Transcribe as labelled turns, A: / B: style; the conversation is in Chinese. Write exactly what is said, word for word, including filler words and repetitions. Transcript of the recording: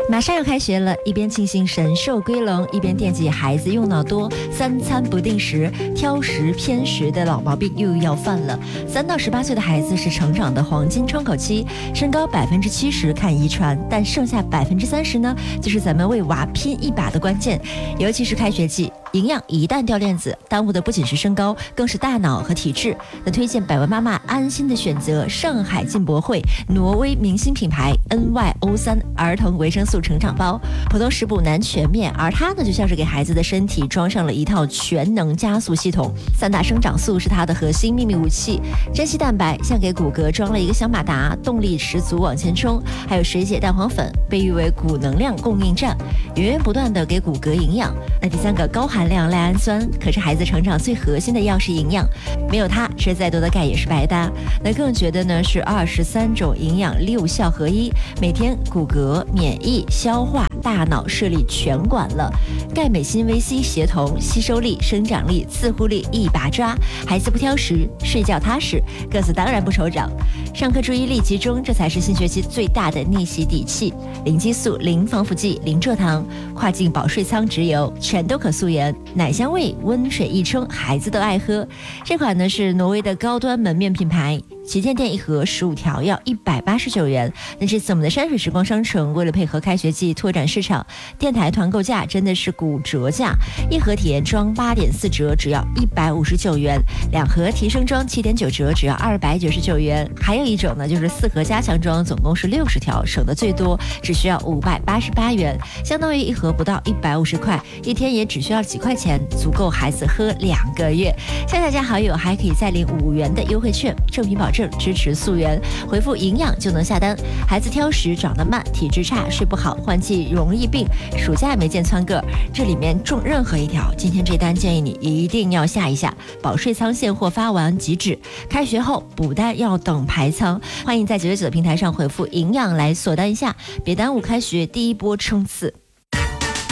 A: 马上要开学了，一边庆幸神兽归笼，一边惦记孩子用脑多，三餐不定时、挑食偏食的老毛病又要犯了。三到十八岁的孩子是成长的黄金窗口期，身高百分之七十看遗传，但剩下百分之三十呢，就是咱们为娃拼一把的关键。尤其是开学季，营养一旦掉链子，耽误的不仅是身高，更是大脑和体质。那推荐百万妈妈安心的选择上海进博会挪威明星品牌 N Y O 三 儿童维生素成长包，普通食补难全面，而它呢就像是给孩子的身体装上了一套全能加速系统。三大生长素是它的核心秘密武器，珍稀蛋白像给骨骼装了一个小马达，动力十足往前冲。还有水解蛋黄粉，被誉为骨能量供应站，源源不断的给骨骼营养。那第三个高含量赖氨酸，可是孩子成长最核心的钥匙营养，没有它吃再多的钙也是白搭。那更觉得呢是二十三种营养六效合一，每天骨骼、免疫、消化、大脑视力全管了。钙镁锌维 C 协同，吸收力、生长力、自护力一把抓，孩子不挑食，睡觉踏实，个子当然不愁长。上课注意力集中，这才是新学期最大的逆袭底气。零激素、零防腐剂、零蔗糖，跨境保税仓直邮，全都可溯源，奶香味，温水一冲，孩子都爱喝。这款呢是挪威的高端门面品牌，旗舰店一盒十五条要一百八十九元。那这次我们的山水时光商城为了配合开学季拓展市场，电台团购价真的是骨折价，一盒体验装八点四折只要一百五十九元，两盒提升装七点九折只要二百九十九元。还有一种呢就是四盒加强装，总共是六十条，省得最多只需要五百八十八元，相当于一盒不到一百五十块，一天也只需要几块钱，足够孩子喝两个月。向大家好友还可以再领五元的优惠券，正品保证，支持溯源，回复营养就能下单。孩子挑食、长得慢、体质差、睡不好、换季容易病，暑假没见蹿个，这里面中任何一条，今天这单建议你一定要下一下。保税仓现货发完即止，开学后补单要等排仓，欢迎在九九九的平台上回复营养来锁单一下，别耽误开学第一波冲刺。